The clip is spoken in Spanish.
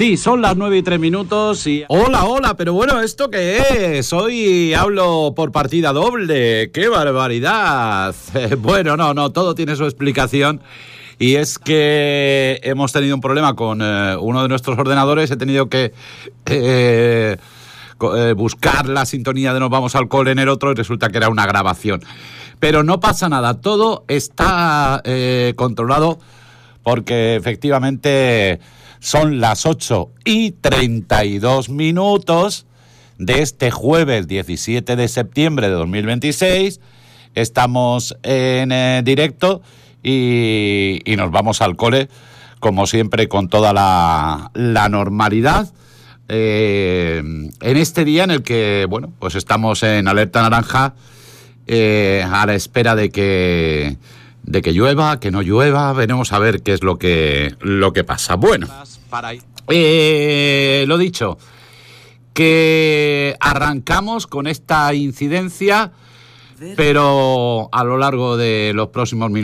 Sí, son las 9:03 y... Hola, pero bueno, ¿esto qué es? Hoy hablo por partida doble. ¡Qué barbaridad! Bueno, no, todo tiene su explicación. Y es que hemos tenido un problema con uno de nuestros ordenadores. He tenido que buscar la sintonía de Nos Vamos al Cole en el otro y resulta que era una grabación. Pero no pasa nada, todo está controlado porque efectivamente son las 8:32 de este jueves 17 de septiembre de 2026. Estamos en directo y nos vamos al cole, como siempre, con toda la normalidad. En este día en el que, bueno, pues estamos en alerta naranja, a la espera de que llueva, que no llueva. Veremos a ver qué es lo que pasa. Bueno, lo dicho, que arrancamos con esta incidencia, pero a lo largo de los próximos minutos